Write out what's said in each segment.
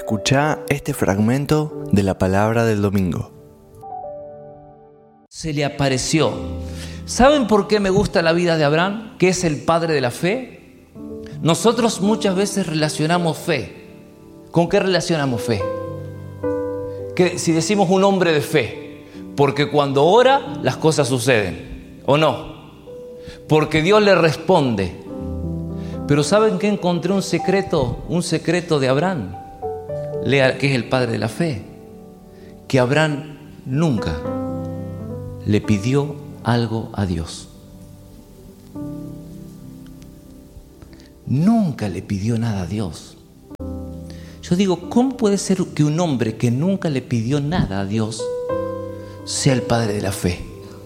Escuchá este fragmento de la palabra del domingo. Se le apareció. ¿Saben por qué me gusta la vida de Abraham? Que es el padre de la fe. Nosotros muchas veces relacionamos fe. ¿Con qué relacionamos fe? Que si decimos un hombre de fe, porque cuando ora las cosas suceden, ¿o no? Porque Dios le responde. Pero ¿saben qué? Encontré un secreto de Abraham, que es el padre de la fe, que Abraham nunca le pidió algo a Dios. Nunca le pidió nada a Dios. Yo digo, ¿cómo puede ser que un hombre que nunca le pidió nada a Dios sea el padre de la fe?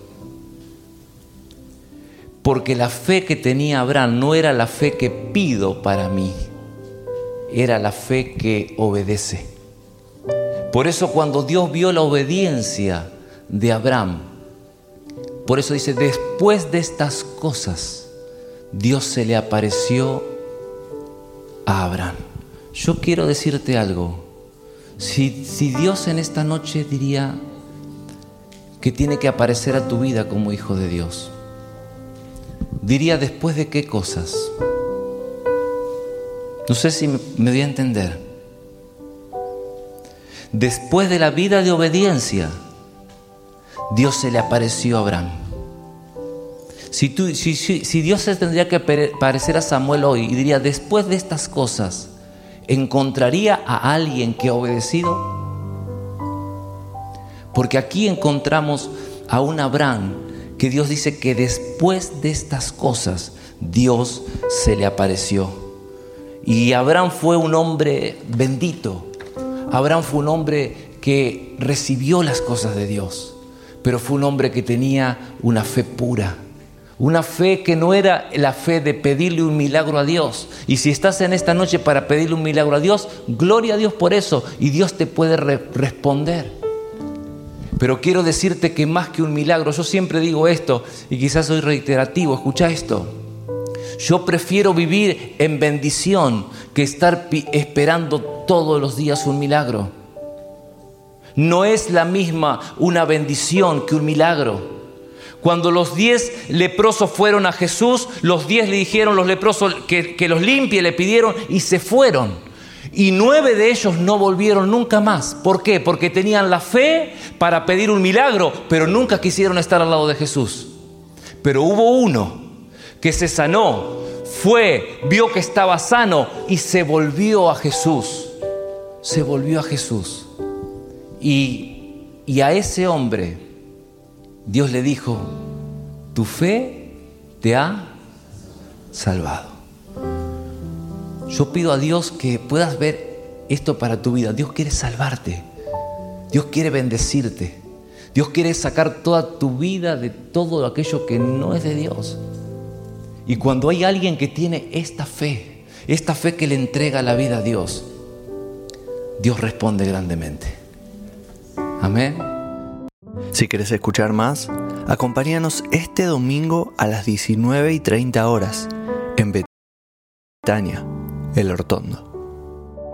Porque la fe que tenía Abraham no era la fe que pido para mí, era la fe que obedece. Por eso cuando Dios vio la obediencia de Abraham, por eso dice, después de estas cosas, Dios se le apareció a Abraham. Yo quiero decirte algo. Si Dios en esta noche diría que tiene que aparecer a tu vida como hijo de Dios, diría, ¿después de qué cosas? No sé si me voy a entender. Después de la vida de obediencia, Dios se le apareció a Abraham. Si Dios se tendría que parecer a Samuel hoy y diría, después de estas cosas, ¿encontraría a alguien que ha obedecido? Porque aquí encontramos a un Abraham que Dios dice que después de estas cosas Dios se le apareció. Y Abraham fue un hombre bendito. Abraham fue un hombre que recibió las cosas de Dios, pero fue un hombre que tenía una fe pura. Una fe que no era la fe de pedirle un milagro a Dios. Y si estás en esta noche para pedirle un milagro a Dios, gloria a Dios por eso. Y Dios te puede responder. Pero quiero decirte que más que un milagro, yo siempre digo esto, y quizás soy reiterativo, escucha esto. Yo prefiero vivir en bendición que estar esperando todos los días un milagro. No es la misma una bendición que un milagro. Cuando los 10 leprosos fueron a Jesús, los 10 le dijeron los leprosos que los limpie, le pidieron y se fueron. Y 9 de ellos no volvieron nunca más. ¿Por qué? Porque tenían la fe para pedir un milagro, pero nunca quisieron estar al lado de Jesús. Pero hubo uno que se sanó, vio que estaba sano y se volvió a Jesús. Se volvió a Jesús. Y a ese hombre Dios le dijo, tu fe te ha salvado. Yo pido a Dios que puedas ver esto para tu vida. Dios quiere salvarte. Dios quiere bendecirte. Dios quiere sacar toda tu vida de todo aquello que no es de Dios. Y cuando hay alguien que tiene esta fe que le entrega la vida a Dios, Dios responde grandemente. Amén. Si querés escuchar más, acompáñanos este domingo a las 19:30 horas en Betania, El Hortondo.